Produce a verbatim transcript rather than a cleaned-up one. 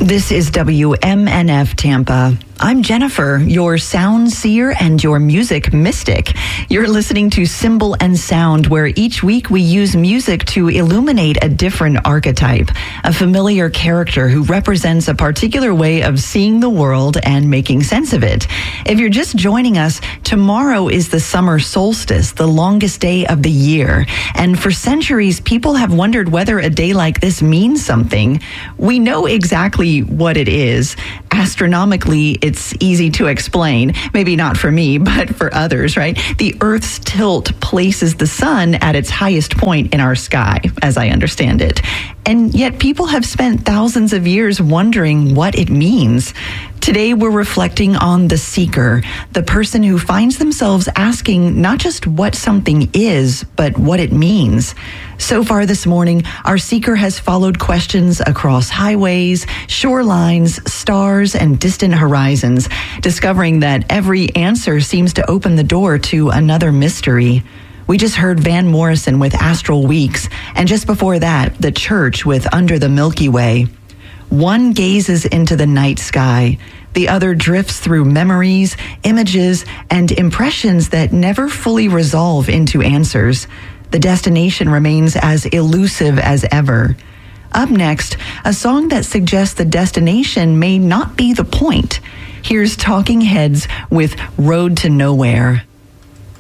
This is W M N F Tampa. I'm Jennifer, your sound seer and your music mystic. You're listening to Symbol and Sound, where each week we use music to illuminate a different archetype, a familiar character who represents a particular way of seeing the world and making sense of it. If you're just joining us, tomorrow is the summer solstice, the longest day of the year. And for centuries, people have wondered whether a day like this means something. We know exactly what it is. Astronomically, it's easy to explain. Maybe not for me, but for others, right? The Earth's tilt places the sun at its highest point in our sky, as I understand it. And yet people have spent thousands of years wondering what it means. Today, we're reflecting on the seeker, the person who finds themselves asking not just what something is, but what it means. So far this morning, our seeker has followed questions across highways, shorelines, stars, and distant horizons, discovering that every answer seems to open the door to another mystery. We just heard Van Morrison with Astral Weeks, and just before that, The Church with Under the Milky Way. One gazes into the night sky. The other drifts through memories, images, and impressions that never fully resolve into answers. The destination remains as elusive as ever. Up next, a song that suggests the destination may not be the point. Here's Talking Heads with Road to Nowhere.